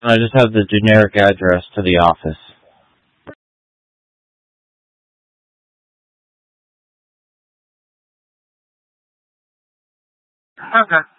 I just have the generic address to the office. Okay.